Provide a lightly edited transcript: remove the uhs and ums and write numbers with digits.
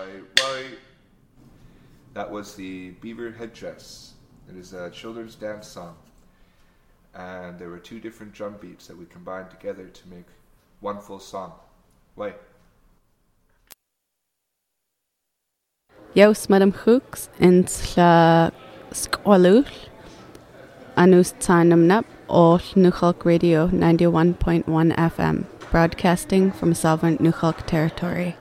Right. That was the Beaver Headdress. It is a children's dance song. And there were two different drum beats that we combined together to make one full song. Why? Jaus Madam Hooks in Sla Squalul Anus Tsanamnap or Nukhok Radio 91.1 FM, broadcasting from sovereign Nukhok territory.